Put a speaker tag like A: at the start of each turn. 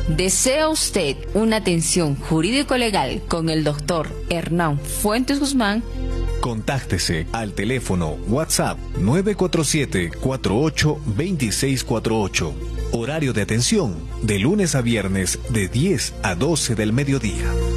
A: ¿Desea usted una atención jurídico-legal con el doctor Hernán Fuentes Guzmán?
B: Contáctese al teléfono WhatsApp 947-482648. Horario de atención de lunes a viernes de 10 a 12 del mediodía.